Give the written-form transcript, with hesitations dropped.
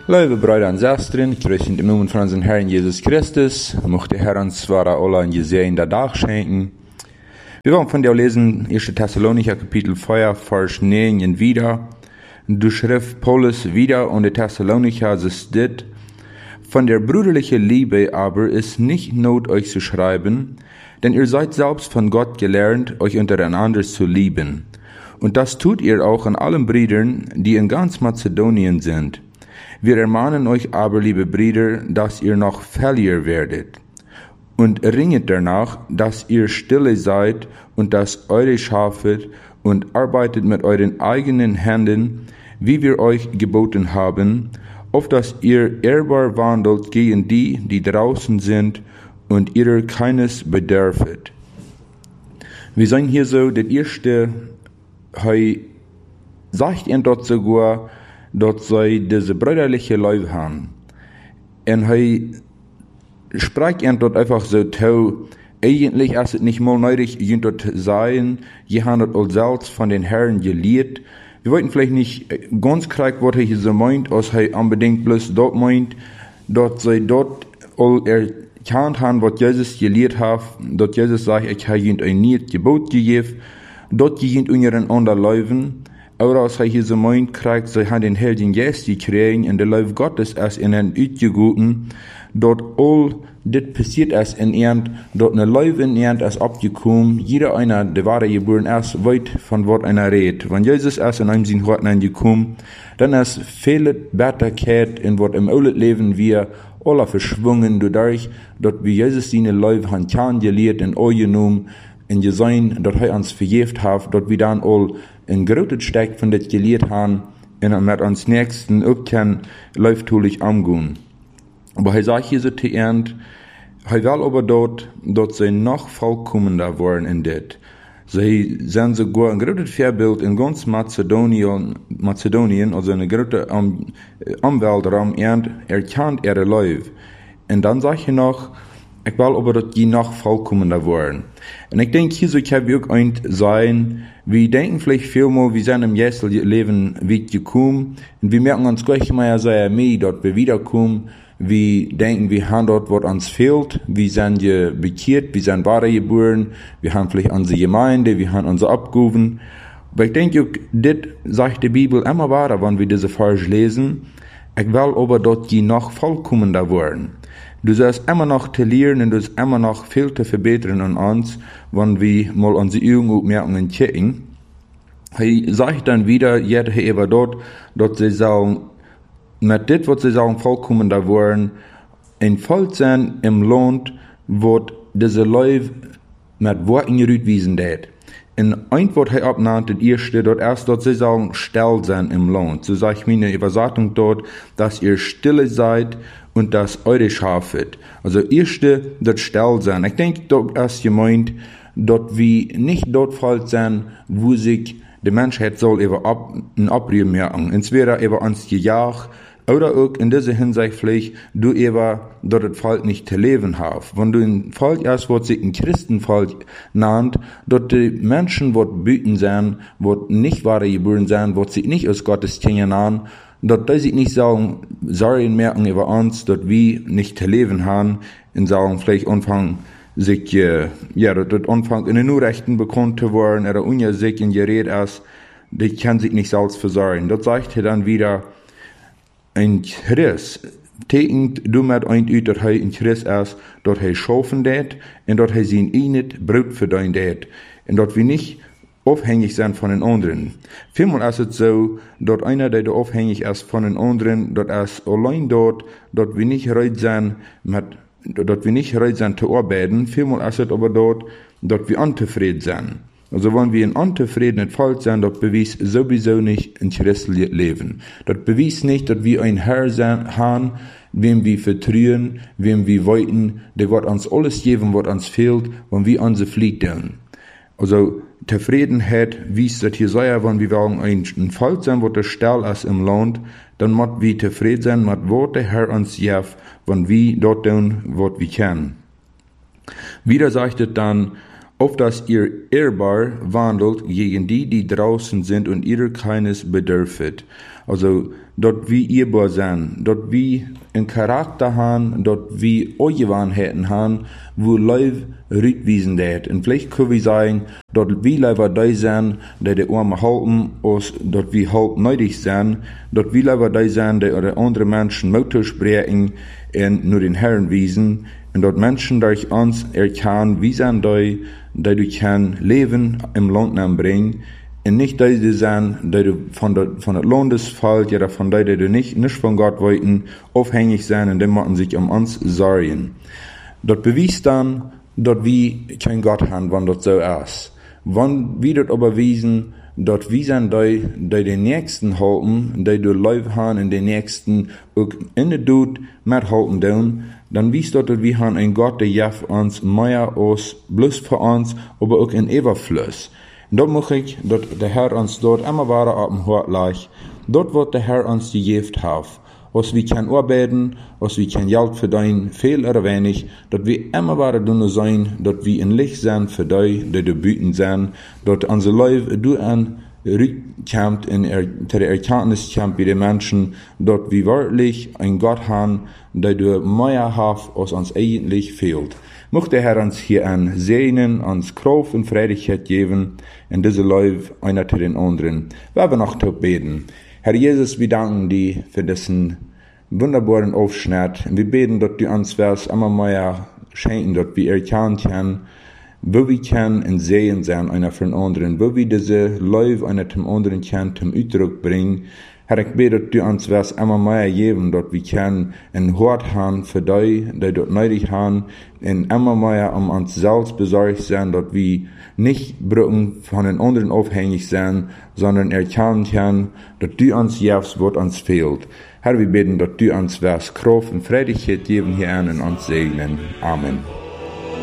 Lieve Brüder und Schwestern, ich grüße in dem Namen von unserem Herrn Jesus Christus. Möchte Herr uns zwar alle einen gesegneten Tag schenken. Wir wollen von dir lesen, 1. Thessalonicher Kapitel 4, Vers 9 wieder. Du schrift Paulus wieder und der Thessalonicher ist dit. Von der brüderlichen Liebe aber ist nicht Not, euch zu schreiben, denn ihr seid selbst von Gott gelernt, euch untereinander zu lieben. Und das tut ihr auch an allen Brüdern, die in ganz Mazedonien sind. Wir ermahnen euch aber, liebe Brüder, dass ihr noch fähiger werdet. Und ringet danach, dass ihr stille seid und dass eure schafet und arbeitet mit euren eigenen Händen, wie wir euch geboten haben, auf dass ihr ehrbar wandelt gegen die, die draußen sind und ihrer keines bedürfet. Wir sind hier so, das erste, sagt ihr dort sogar, dort sei diese brüderliche Leib haben. Und spricht ihr dort einfach so, eigentlich ist es nicht mal nötig, ihr dort sein, ihr habt dort all selbst von den Herren gelehrt. Wir wollten vielleicht nicht ganz kriegen, was hier so meint, als unbedingt bloß dort meint, dort sei dort all erkannt haben, was Jesus gelehrt hat, dort Jesus sagt, ich habe ihnen ein neues Gebot gegeben, dort gehen untereinander leben. Oder als hier so meint, kriegt, sie haben den Heiligen Geist gekriegt, und der Lauf Gottes ist ihnen ausgegoten, dort all das passiert ist in ihnen, dort eine Lauf in ihnen ist abgekommen, jeder einer, der wahre geboren ist, weit von Wort einer redet. Wenn Jesus ist in einem sein Hort angekommen, dann ist viele Bitterkeit in Wort im alten Leben wir alle verschwungen, dadurch, dort wie Jesus seine Lauf han kennengelernt und angenommen, in gesehen, dort uns vergeft hat, dort wir dann all in großes Steck von das gelehrt haben, und mit uns Nächsten auch kann läuftulich umgehen. Aber sagt hier so zu Ernst, will aber dort sie noch vollkommender worden in das. Sie sind sogar ein großes Vorbild in ganz Mazedonien, also eine große Umweltraum, und erkannt ihre Läufe. Und dann sag ich noch, ich will aber, dass die noch vollkommender werden. Und ich denke, hier so kann wir auch eins sein, wir denken vielleicht vielmal, wir sind im jetzigen Leben weit gekommen, und wir merken uns gleich mal sehr mehr, dort wir wiederkommen, wir denken, wir haben dort, was uns fehlt, wir sind ja bekehrt, wir sind wahre geboren, wir haben vielleicht unsere Gemeinde, wir haben unsere Abgaben. Aber ich denke, das sagt die Bibel immer weiter, wenn wir diese Vers lesen, ich will aber, dass die noch vollkommender werden. Du sollst immer noch zu lernen und du hast immer noch viel zu verbessern an uns, wenn wir mal unsere Übungen checken. Sagt dann wieder, jeder eben dort, dass sie sagen, mit dem, was sie sagen, vollkommen da wollen, ein Volk sein im Land, wo diese Leute mit Worten gerütwiesen hat. In ein Wort abnahmt, das erste, dort erst, dort sie sagen, still sein im Land. So sage ich meine Übersetzung dort, dass ihr stille seid und dass eure schafet. Also erste, das still sein. Ich denke, dort erst gemeint, dort wie nicht dort Volk sein, wo sich die Menschheit soll eben ein Abrühren merken. Entweder eben ans gejagt, oder auch in dieser Hinsicht vielleicht, du eben dort das Volk nicht zu leben hast. Wenn du ein Volk erst, was sich ein Christenvolk nannt, dort die Menschen, die büten sind, die nicht wahre geboren sind, die sich nicht aus Gottes Kinder nahen, dort die sich nicht sagen, sorry merken über uns, dort wir nicht zu leben haben, und sagen vielleicht anfangen, sich, dort anfangen in den Urrechten bekannt zu werden, oder unja sich in Gerät ist, die kann sich nicht selbst versorgen. Dort sagt er dann wieder, ein Christ, tekent du mit ein uit dat hij een Christ is, dat hij schaffen deed, en dat hij zijn eigen Brot verdienen deed, en dat wir nicht abhängig sind von den anderen. Vielmal ist es so, dass einer, der abhängig ist von den anderen, dat ist allein dort, dass wir nicht bereit sind, zu arbeiten. Vielmal ist es aber dort, dass wir unzufrieden sind. Also wenn wir ein unzufriedenes Volk sind, das beweist sowieso nicht ein christliches Leben. Das beweist nicht, dass wir ein Herr haben, wem wir vertrauen, wem wir wollten, der wird uns alles geben, was uns fehlt, wenn wir unsere Pflicht tun. Also Zufriedenheit, wie es das hier sei, wenn wir wollen ein Volk sein, wo der still ist im Land, dann müssen wir zufrieden sein mit was der Herr uns gibt, wenn wir dort tun, was wir können. Wieder sagt es dann, auf dass ihr ehrbar wandelt gegen die, die draußen sind und ihrer keines bedürfet. Also, dort wie ehrbar sein, dort wie ein Charakter haben, dort wie Angewohnheiten haben, wo Leute rückwiesen wird. Und vielleicht können wir sagen, dort wie Leute da sein, die Arme halten, als dort wie halt nötig sind, dort wie Leute da sein, die oder andere Menschen Mut sprechen und nur den Herrn wiesen, und dort Menschen durch uns erkennen, wie sind die du kann Leben im Land bringen, und nicht die sein, die du von der Landes fällt, oder von die du nicht von Gott wollten, aufhängig sein, und die machen sich uns sorgen. Dort bewies dann, dort wie kein Gott haben, wann dort so ist. Wann wie dort aber wiesen, dort wie sind die den Nächsten halten, die du Leib haben, und den Nächsten auch in der Tod mithalten tun, dann wies dort, wie haben ein Gott, der jaft uns mehr aus, bloß für uns, aber auch in Überfluss. Und dort muss ich, dort der Herr uns dort immer weiter auf dem Hort leicht, dort wird der Herr uns die Gift haben. Als wir können arbeiten, als wir können Geld verdienen, viel oder wenig, dort wir immer weiter tun sein, dort wir ein Licht sein für die du bieten sind, dort unser Leben du an rückkommt in der Erkenntnis kommt bei den Menschen, dort wir wirklich ein Gott haben, der du mehr hast, als uns eigentlich fehlt. Möchte der Herr uns hier an segnen, uns Kraft und Freudigkeit geben, in diese Leben einer zu den anderen. Wir werden noch beten. Herr Jesus, wir danken dir für diesen wunderbaren Aufschnitt. Und wir beten, dass du uns was immer mehr schenken, dass wir erkennen können, wo wir können und sehen sein, einer von anderen, wo wir diese Leute einer zum anderen können, zum Ausdruck bringen. Herr, ich bete, dass du uns was immer mehr geben, dass wir können ein Hort haben für die dort nötig haben, und immer mehr uns selbst besorgt sein, dass wir nicht brücken von den anderen aufhängig sein, sondern erkennen können, dass du uns gibst, was uns fehlt. Herr, wir beten, dass du uns was Kraft und Freudigkeit geben hier an und uns segnen. Amen.